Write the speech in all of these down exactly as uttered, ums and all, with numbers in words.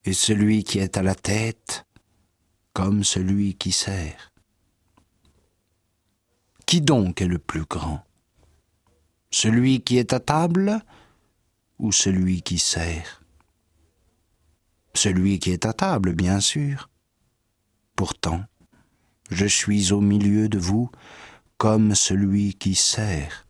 et celui qui est à la tête comme celui qui sert. Qui donc est le plus grand? Celui qui est à table ou celui qui sert? Celui qui est à table, bien sûr. Pourtant, je suis au milieu de vous comme celui qui sert.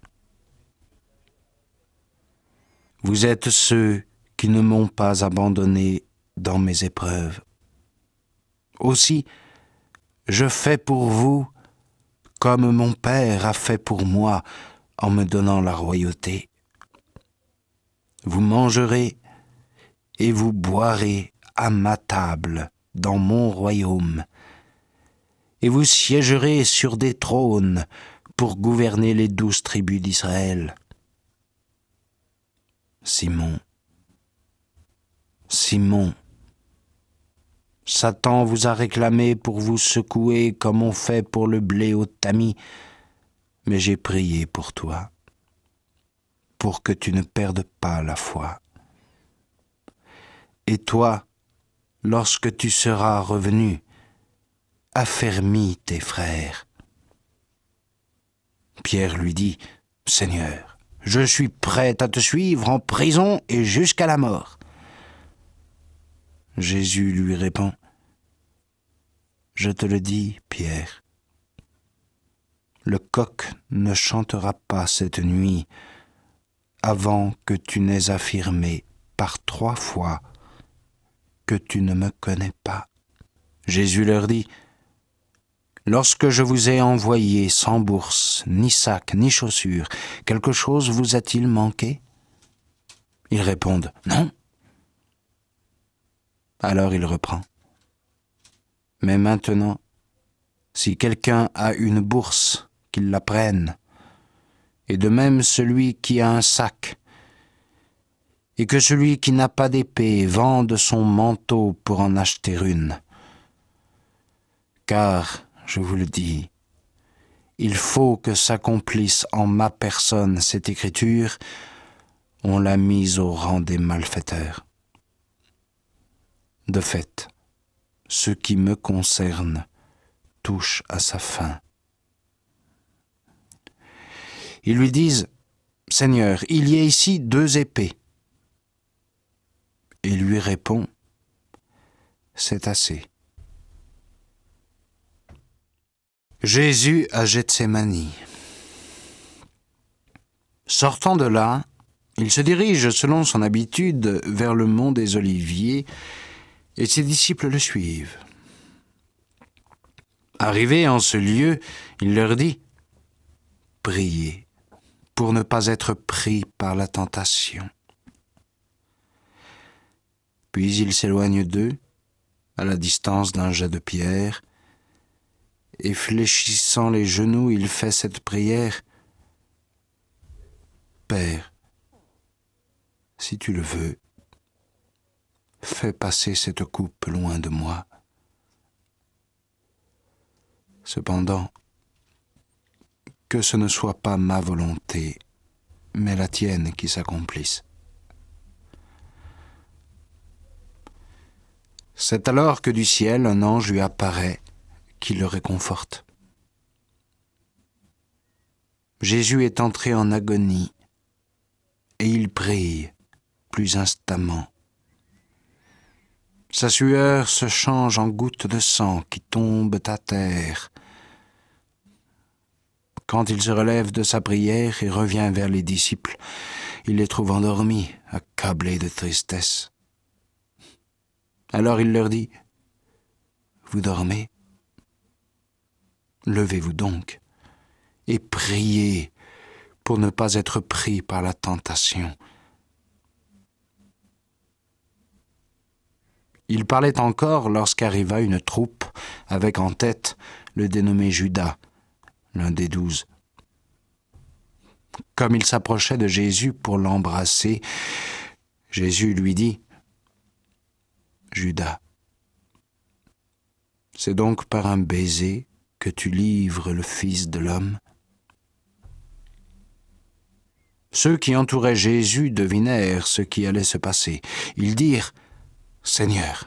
Vous êtes ceux qui ne m'ont pas abandonné dans mes épreuves. Aussi, je fais pour vous comme mon Père a fait pour moi en me donnant la royauté. Vous mangerez et vous boirez à ma table dans mon royaume, et vous siégerez sur des trônes pour gouverner les douze tribus d'Israël. Simon, Simon, Satan vous a réclamé pour vous secouer comme on fait pour le blé au tamis, mais j'ai prié pour toi, pour que tu ne perdes pas la foi. Et toi, lorsque tu seras revenu, affermis tes frères. Pierre lui dit, « Seigneur, je suis prêt à te suivre en prison et jusqu'à la mort. » Jésus lui répond, « Je te le dis, Pierre, le coq ne chantera pas cette nuit avant que tu n'aies affirmé par trois fois que tu ne me connais pas. » Jésus leur dit, « Lorsque je vous ai envoyé sans bourse, ni sac, ni chaussures, quelque chose vous a-t-il manqué ?» Ils répondent, « Non. » Alors il reprend, « Mais maintenant, si quelqu'un a une bourse, qu'il la prenne, et de même celui qui a un sac, et que celui qui n'a pas d'épée vende son manteau pour en acheter une. Car, je vous le dis, il faut que s'accomplisse en ma personne cette écriture, on l'a mise au rang des malfaiteurs. De fait, ce qui me concerne touche à sa fin. » Ils lui disent, « Seigneur, il y a ici deux épées. » Il lui répond, « C'est assez. » Jésus à Gethsémani. Sortant de là, il se dirige selon son habitude vers le mont des Oliviers et ses disciples le suivent. Arrivé en ce lieu, il leur dit, « Priez pour ne pas être pris par la tentation. » Puis il s'éloigne d'eux, à la distance d'un jet de pierre, et fléchissant les genoux, il fait cette prière, « Père, si tu le veux, fais passer cette coupe loin de moi. Cependant, que ce ne soit pas ma volonté, mais la tienne qui s'accomplisse. » C'est alors que du ciel un ange lui apparaît qui le réconforte. Jésus est entré en agonie et il prie plus instamment. Sa sueur se change en gouttes de sang qui tombent à terre. Quand il se relève de sa prière et revient vers les disciples, il les trouve endormis, accablés de tristesse. Alors il leur dit, « Vous dormez ? Levez-vous donc et priez pour ne pas être pris par la tentation. » Il parlait encore lorsqu'arriva une troupe avec en tête le dénommé Judas, l'un des douze. Comme il s'approchait de Jésus pour l'embrasser, Jésus lui dit, « Judas, c'est donc par un baiser que tu livres le Fils de l'homme ?» Ceux qui entouraient Jésus devinèrent ce qui allait se passer. Ils dirent, « Seigneur,